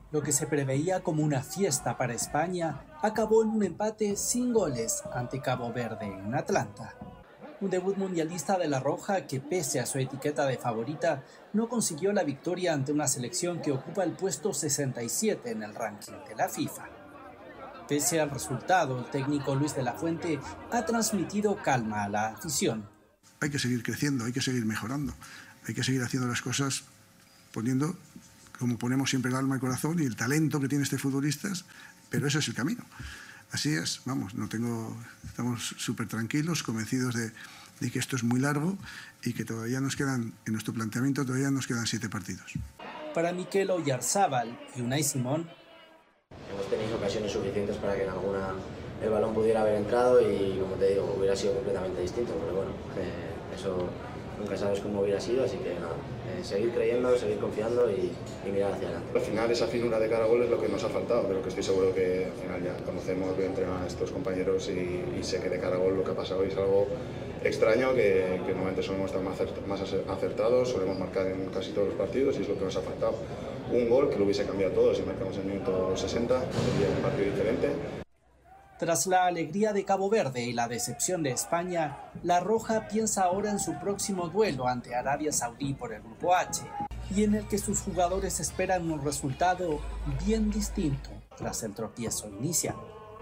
Lo que se preveía como una fiesta para España acabó en un empate sin goles ante Cabo Verde en Atlanta. Un debut mundialista de La Roja que, pese a su etiqueta de favorita, no consiguió la victoria ante una selección que ocupa el puesto 67 en el ranking de la FIFA. Pese al resultado, el técnico Luis de la Fuente ha transmitido calma a la afición. Hay que seguir creciendo, hay que seguir mejorando, hay que seguir haciendo las cosas poniendo, como ponemos siempre, el alma y el corazón y el talento que tiene este futbolista, pero ese es el camino. Así es, vamos, estamos súper tranquilos, convencidos de que esto es muy largo y que todavía nos quedan, en nuestro planteamiento, todavía nos quedan 7 partidos. Para Mikel Oyarzábal y Unai Simón, hemos tenido ocasiones suficientes para que en alguna el balón pudiera haber entrado y, como te digo, hubiera sido completamente distinto, pero bueno, eso nunca sabes cómo hubiera sido, así que nada, seguir creyendo, seguir confiando y mirar hacia adelante. Al final esa finura de cara a gol es lo que nos ha faltado, pero que estoy seguro que al final ya conocemos bien entrenar a estos compañeros y sé que de cara a gol lo que ha pasado hoy es algo extraño, que normalmente solemos estar más acertados, solemos marcar en casi todos los partidos y es lo que nos ha faltado. Un gol que lo hubiese cambiado todo, si marcamos en el minuto 60, sería un partido diferente. Tras la alegría de Cabo Verde y la decepción de España, La Roja piensa ahora en su próximo duelo ante Arabia Saudí por el Grupo H, y en el que sus jugadores esperan un resultado bien distinto tras el tropiezo inicial.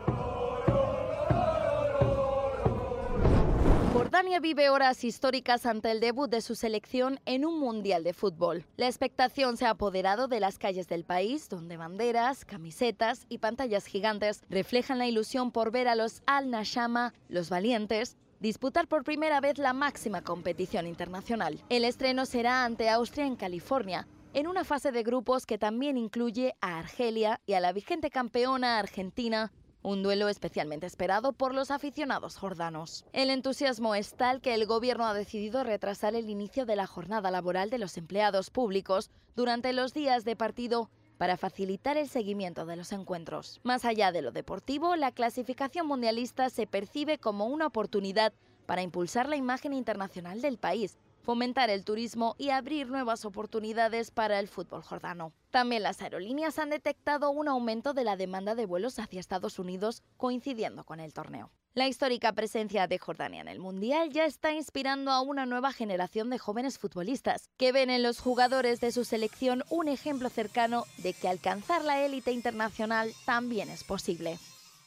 Jordania vive horas históricas ante el debut de su selección en un mundial de fútbol. La expectación se ha apoderado de las calles del país, donde banderas, camisetas y pantallas gigantes reflejan la ilusión por ver a los Al-Nashama, los valientes, disputar por primera vez la máxima competición internacional. El estreno será ante Austria en California, en una fase de grupos que también incluye a Argelia y a la vigente campeona Argentina. Un duelo especialmente esperado por los aficionados jordanos. El entusiasmo es tal que el gobierno ha decidido retrasar el inicio de la jornada laboral de los empleados públicos durante los días de partido para facilitar el seguimiento de los encuentros. Más allá de lo deportivo, la clasificación mundialista se percibe como una oportunidad para impulsar la imagen internacional del país, fomentar el turismo y abrir nuevas oportunidades para el fútbol jordano. También las aerolíneas han detectado un aumento de la demanda de vuelos hacia Estados Unidos coincidiendo con el torneo. La histórica presencia de Jordania en el Mundial ya está inspirando a una nueva generación de jóvenes futbolistas que ven en los jugadores de su selección un ejemplo cercano de que alcanzar la élite internacional también es posible.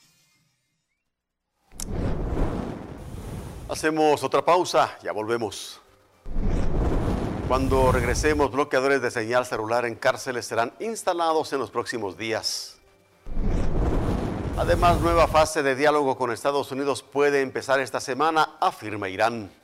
Hacemos otra pausa, ya volvemos. Cuando regresemos, bloqueadores de señal celular en cárceles serán instalados en los próximos días. Además, nueva fase de diálogo con Estados Unidos puede empezar esta semana, afirma Irán.